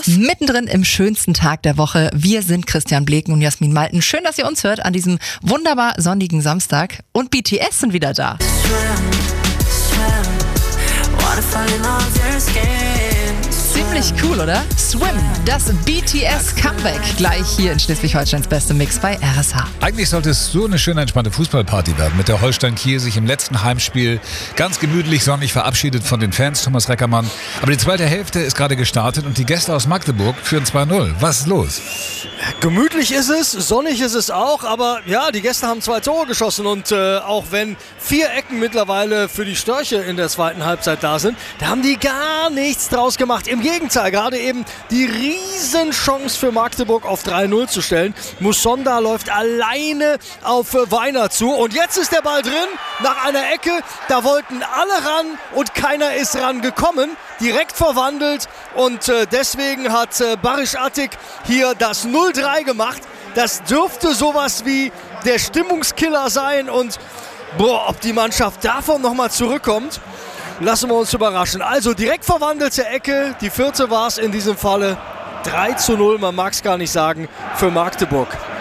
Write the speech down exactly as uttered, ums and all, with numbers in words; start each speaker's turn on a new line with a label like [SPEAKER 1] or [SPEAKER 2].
[SPEAKER 1] Mittendrin im schönsten Tag der Woche. Wir sind Christian Bleken und Jasmin Malten. Schön, dass ihr uns hört an diesem wunderbar sonnigen Samstag. Und B T S sind wieder da. Ziemlich cool, oder? Swim, das B T S-Comeback. Gleich hier in Schleswig-Holsteins beste Mix bei R S H.
[SPEAKER 2] Eigentlich sollte es so eine schöne, entspannte Fußballparty werden, mit der Holstein Kiel sich im letzten Heimspiel ganz gemütlich sonnig verabschiedet von den Fans, Thomas Reckermann. Aber die zweite Hälfte ist gerade gestartet und die Gäste aus Magdeburg führen zwei null. Was ist los?
[SPEAKER 3] Gemütlich ist es, sonnig ist es auch, aber ja, die Gäste haben zwei Tore geschossen und äh, auch wenn vier Ecken mittlerweile für die Störche in der zweiten Halbzeit da sind, da haben die gar nichts draus gemacht. Im Gegenteil, gerade eben die Riesenchance für Magdeburg auf drei null zu stellen. Musonda läuft alleine auf äh, Weiner zu und jetzt ist der Ball drin, nach einer Ecke, da wollten alle ran und keiner ist rangekommen, direkt verwandelt und äh, deswegen hat äh, Barisch Attik hier das null drei gemacht. Das dürfte sowas wie der Stimmungskiller sein und boah, ob die Mannschaft davon nochmal zurückkommt, lassen wir uns überraschen. Also direkt verwandelte Ecke, die vierte war es in diesem Falle. drei zu null, man mag es gar nicht sagen, für Magdeburg.